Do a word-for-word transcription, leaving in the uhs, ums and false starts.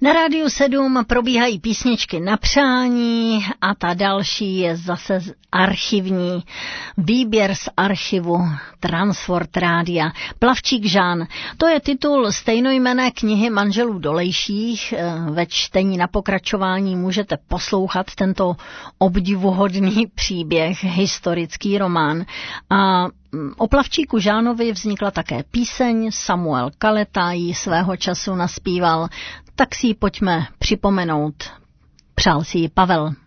Na Rádiu sedm probíhají písničky na přání a ta další je zase archivní výběr z archivu Transfort Rádia. Plavčík Žán. To je titul stejnojmenné knihy manželů Dolejších. Ve čtení na pokračování můžete poslouchat tento obdivuhodný příběh, historický román. A o plavčíku Žánovi vznikla také píseň, Samuel Kaleta ji svého času naspíval, tak si ji pojďme připomenout. Přál si ji Pavel.